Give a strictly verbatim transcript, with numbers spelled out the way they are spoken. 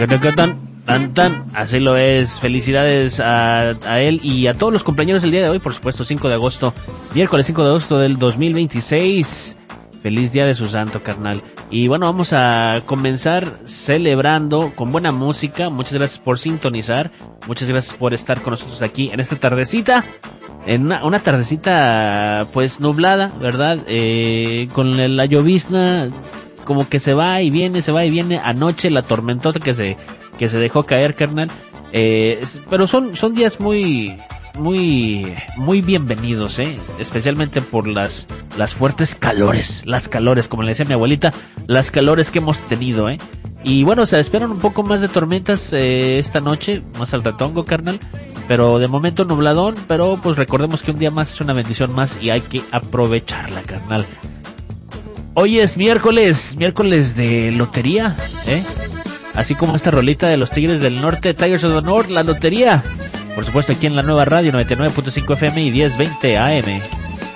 Tan, tan, tan, así lo es. Felicidades a, a él y a todos los compañeros del día de hoy, por supuesto, cinco de agosto, miércoles cinco de agosto del dos mil veintiséis. Feliz día de su santo, carnal. Y bueno, vamos a comenzar celebrando con buena música. Muchas gracias por sintonizar, muchas gracias por estar con nosotros aquí en esta tardecita, en una, una tardecita pues nublada, ¿verdad? Eh, con la llovizna como que se va y viene, se va y viene. Anoche la tormentota que se que se dejó caer, carnal. Eh, pero son son días muy muy muy bienvenidos, eh, especialmente por las las fuertes calores, las calores, como le decía mi abuelita, las calores que hemos tenido, eh. Y bueno, se esperan un poco más de tormentas eh, esta noche, más al ratongo, carnal. Pero de momento nubladón, pero pues recordemos que un día más es una bendición más y hay que aprovecharla, carnal. Hoy es miércoles, miércoles de lotería, ¿eh? Así como esta rolita de los Tigres del Norte, Tigers of the North, la lotería. Por supuesto aquí en la nueva radio noventa y nueve punto cinco F M y diez veinte A M.